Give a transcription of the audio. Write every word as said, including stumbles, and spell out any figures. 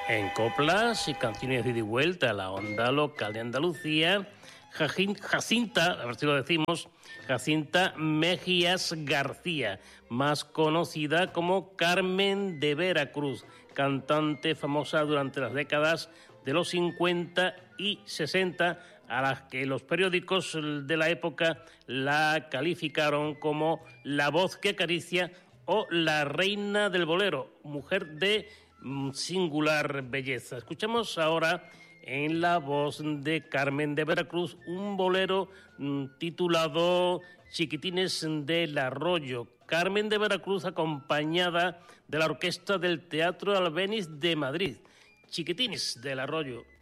En coplas y canciones de ida y vuelta a la onda local de Andalucía, Jacinta, a ver si lo decimos, Jacinta Mejías García, más conocida como Carmen de Veracruz, cantante famosa durante las décadas de los cincuenta y sesenta, a las que los periódicos de la época la calificaron como la voz que acaricia o la reina del bolero, mujer de singular belleza. Escuchamos ahora en la voz de Carmen de Veracruz un bolero titulado Chiquitines del Arroyo. Carmen de Veracruz acompañada de la orquesta del Teatro Albéniz de Madrid. Chiquitines del Arroyo.